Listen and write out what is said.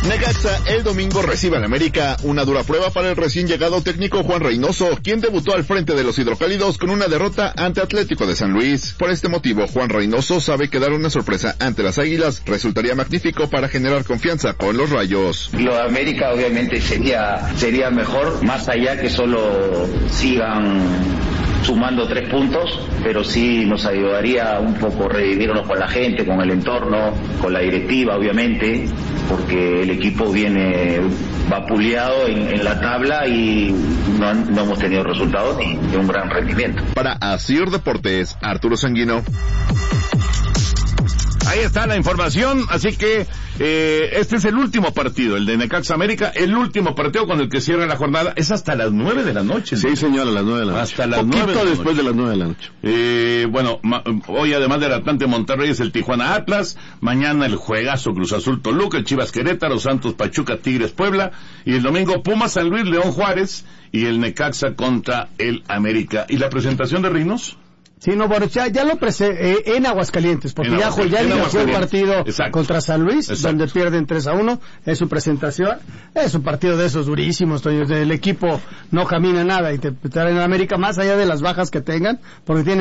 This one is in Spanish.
Necaxa el domingo recibe al América, una dura prueba para el recién llegado técnico Juan Reynoso, quien debutó al frente de los hidrocálidos con una derrota ante Atlético de San Luis. Por este motivo, Juan Reynoso sabe que dar una sorpresa ante las Águilas resultaría magnífico para generar confianza con los Rayos. Lo de América obviamente sería mejor, más allá que solo sigan sumando 3 puntos, pero sí nos ayudaría un poco revivirnos con la gente, con el entorno, con la directiva obviamente, porque el equipo viene vapuleado en la tabla y no hemos tenido resultados ni un gran rendimiento. Para Asir Deportes, Arturo Sanguino. Ahí está la información, así que este es el último partido, el de Necaxa América, el último partido con el que cierra la jornada, es hasta las 9 de la noche. Sí, señor, a las 9 de la noche. Hasta las 9 de la noche. Después de las 9 de la noche. Bueno, hoy además del Atlante Monterrey es el Tijuana Atlas, mañana el juegazo Cruz Azul Toluca, el Chivas Querétaro, Santos Pachuca Tigres Puebla, y el domingo Pumas San Luis León Juárez, y el Necaxa contra el América. ¿Y la presentación de Reynoso? Sí, no, bueno, ya lo en Aguascalientes, porque ya inició el partido contra San Luis, donde pierden 3-1, es su presentación, es un partido de esos durísimos, el equipo no camina nada, y te traen en América, más allá de las bajas que tengan, porque tienen